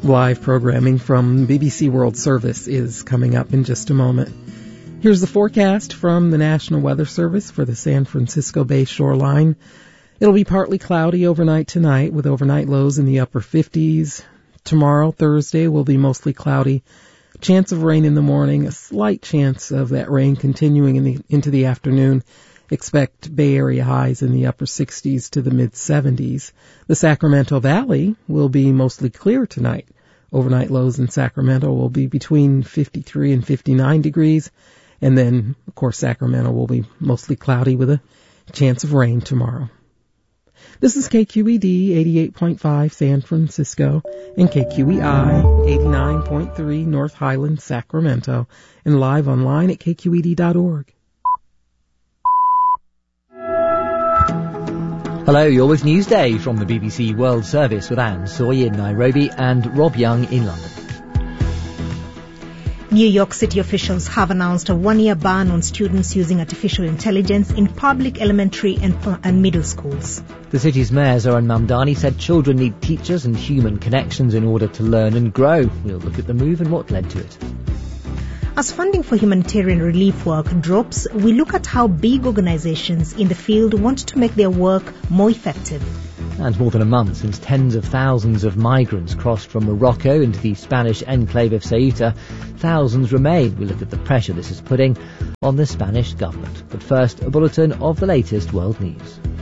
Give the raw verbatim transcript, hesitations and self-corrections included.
Live programming from B B C World Service is coming up in just a moment. Here's the forecast from the National Weather Service for the San Francisco Bay shoreline. It'll be partly cloudy overnight tonight with overnight lows in the upper fifties. Tomorrow, Thursday, will be mostly cloudy. Chance of rain in the morning, a slight chance of that rain continuing in the, into the afternoon. Expect Bay Area highs in the upper sixties to the mid-seventies. The Sacramento Valley will be mostly clear tonight. Overnight lows in Sacramento will be between fifty-three and fifty-nine degrees. And then, of course, Sacramento will be mostly cloudy with a chance of rain tomorrow. This is K Q E D eighty-eight point five San Francisco and K Q E I eighty-nine point three North Highlands, Sacramento, and live online at K Q E D dot org. Hello, you're with Newsday from the B B C World Service with Anne Soy in Nairobi and Rob Young in London. New York City officials have announced a one-year ban on students using artificial intelligence in public elementary and, and middle schools. The city's mayor, Zoran Mamdani, said children need teachers and human connections in order to learn and grow. We'll look at the move and what led to it. As funding for humanitarian relief work drops, we look at how big organizations in the field want to make their work more effective. And more than a month since tens of thousands of migrants crossed from Morocco into the Spanish enclave of Ceuta, thousands remain. We look at the pressure this is putting on the Spanish government. But first, a bulletin of the latest world news.